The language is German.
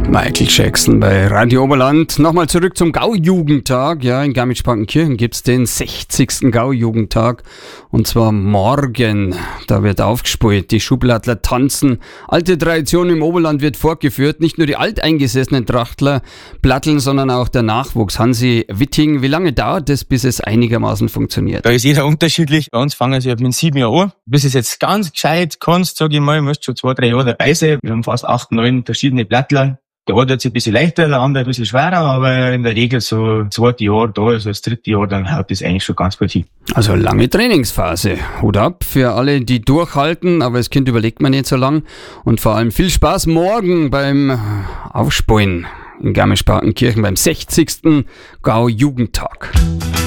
Michael Jackson bei Radio Oberland. Nochmal zurück zum Gaujugendtag. Ja, in Garmisch-Partenkirchen gibt es den 60. Gaujugendtag. Und zwar morgen. Da wird aufgespielt. Die Schublattler tanzen. Alte Tradition im Oberland wird fortgeführt. Nicht nur die alteingesessenen Trachtler platteln, sondern auch der Nachwuchs. Hansi Witting, wie lange dauert es, bis es einigermaßen funktioniert? Da ist jeder unterschiedlich. Bei uns fangen sie mit 7 Jahren an. Bis es jetzt ganz gescheit kannst, sage ich mal, musst schon 2-3 Jahre dabei sein. Wir haben fast 8, 9 verschiedene Plattler. Der eine wird ein bisschen leichter, der andere ein bisschen schwerer, aber in der Regel so 2. Jahr da, also das 3. Jahr, dann haut das eigentlich schon ganz gut hin. Also lange Trainingsphase. Hut ab für alle, die durchhalten, aber das Kind überlegt man nicht so lang. Und vor allem viel Spaß morgen beim Aufspielen in Garmisch-Partenkirchen beim 60. Gaujugendtag.